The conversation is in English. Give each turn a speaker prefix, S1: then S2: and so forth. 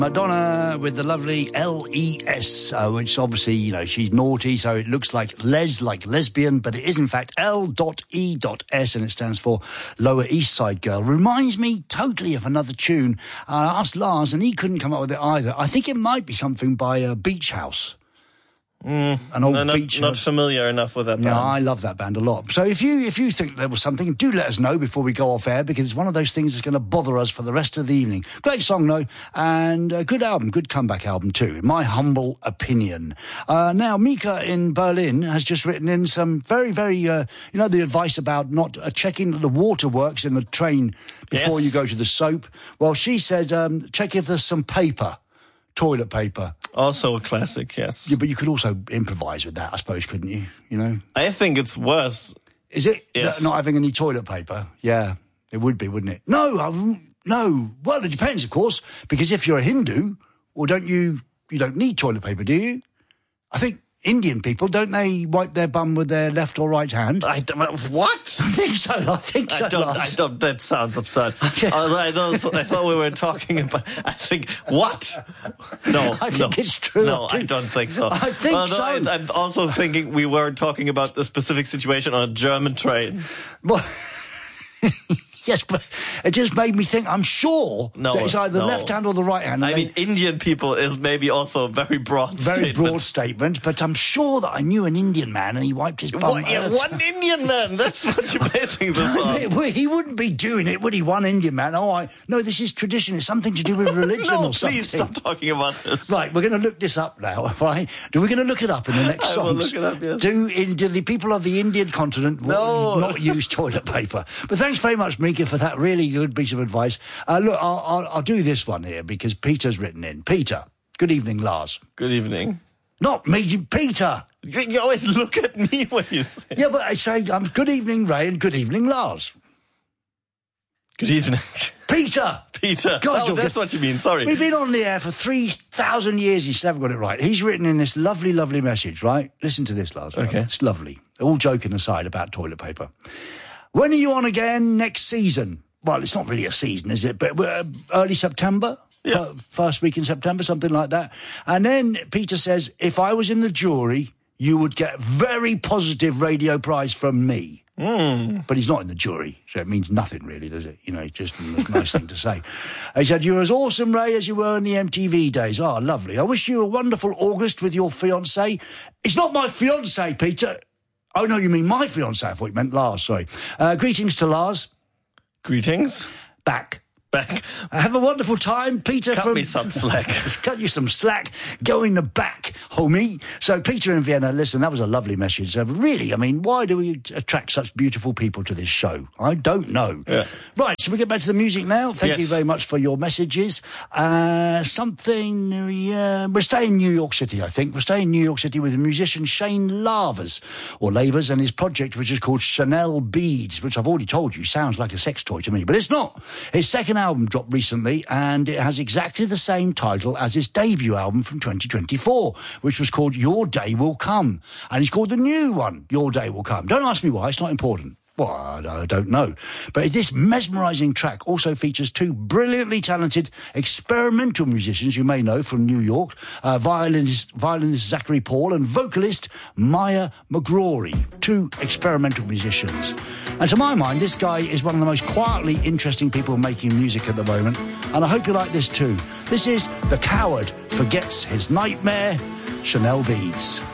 S1: Madonna with the lovely L-E-S, which obviously, you know, she's naughty, so it looks like like lesbian, but it is in fact L.E.S, and it stands for Lower East Side Girl. Reminds me totally of another tune. I asked Lars, and he couldn't come up with it either. I think it might be something by Beach House. An old beach house.
S2: Not familiar enough with that band.
S1: Yeah, I love that band a lot. So if you think there was something, do let us know before we go off air, because it's one of those things that's going to bother us for the rest of the evening. Great song, though, and a good album, good comeback album too, in my humble opinion. Now, Mika in Berlin has just written in some very, very, the advice about not checking that the water works in the train before you go to the soap. Well, she said, check if there's some paper. Toilet paper.
S2: Also a classic, yes.
S1: Yeah, but you could also improvise with that, I suppose, couldn't you? You know?
S2: I think it's worse.
S1: Is it?
S2: Yes.
S1: Not having any toilet paper? Yeah, it would be, wouldn't it? No. Well, it depends, of course, because if you're a Hindu, or you don't need toilet paper, do you? I think Indian people, don't they wipe their bum with their left or right hand?
S2: What?
S1: I think so.
S2: I don't. That sounds absurd. I thought we were talking about. I think what? No,
S1: I think it's true.
S2: No, I don't think so.
S1: I think so.
S2: I'm also thinking we were talking about the specific situation on a German train.
S1: Well, yes, but it just made me think, I'm sure that it's either the left hand or the right hand.
S2: I mean, Indian people is maybe also a very broad
S1: statement, but I'm sure that I knew an Indian man and he wiped his bum.
S2: One Indian man? That's what you're basing this on.
S1: He wouldn't be doing it, would he? One Indian man. No, this is tradition. It's something to do with religion or something.
S2: Please stop talking about this.
S1: Right, we're going to look this up now, right? We're going to look it up in the next songs.
S2: I will look it up, yes.
S1: Do the people of the Indian continent not use toilet paper? But thanks very much, Mika, for that really good piece of advice. Look, I'll do this one here because Peter's written in. Peter, good evening, Lars.
S2: Good evening.
S1: Not me, Peter.
S2: You always look at me when you say.
S1: Yeah, but I say good evening, Ray, and good evening, Lars.
S2: Good evening.
S1: Peter.
S2: God, that's what you mean, sorry.
S1: We've been on the air for 3,000 years. He's never got it right. He's written in this lovely, lovely message, right? Listen to this, Lars.
S2: Okay.
S1: It's lovely. All joking aside about toilet paper. When are you on again next season? Well, it's not really a season, is it? But early September?
S2: Yeah.
S1: First week in September, something like that. And then Peter says, if I was in the jury, you would get very positive radio prize from me. But he's not in the jury, so it means nothing really, does it? You know, it's just a nice thing to say. He said, you're as awesome, Ray, as you were in the MTV days. Oh, lovely. I wish you a wonderful August with your fiancée. It's not my fiancée, Peter. Oh, no, you mean my fiancée. I thought you meant Lars, sorry. Greetings to Lars.
S2: Greetings.
S1: Back. Have a wonderful time, Peter.
S2: Cut me some slack.
S1: Cut you some slack. Go in the back, homie. So, Peter in Vienna, listen, that was a lovely message. Really, I mean, why do we attract such beautiful people to this show? I don't know.
S2: Yeah.
S1: Right, shall we get back to the music now? Thank you very much for your messages. We're staying in New York City, I think. We're staying in New York City with the musician Shane Lavers, and his project, which is called Chanel Beads, which I've already told you sounds like a sex toy to me, but it's not. His second album dropped recently, and it has exactly the same title as his debut album from 2024, which was called Your Day Will Come. And he's called the new one, Your Day Will Come. Don't ask me why, it's not important. Well, I don't know. But this mesmerising track also features two brilliantly talented experimental musicians you may know from New York, violinist Zachary Paul and vocalist Maya McGrory, two experimental musicians. And to my mind, this guy is one of the most quietly interesting people making music at the moment, and I hope you like this too. This is The Coward Forgets His Nightmare, Chanel Beads.